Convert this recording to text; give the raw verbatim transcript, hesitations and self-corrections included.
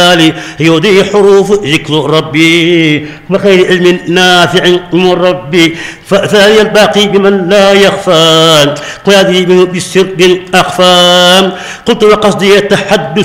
الجلال يودي حروف ذكر ربي وخير علم نافع من ربي. فثاني الباقي بمن لا يخفى قيادي منه بالسر بالأخفى. قلت وقصدي التحدث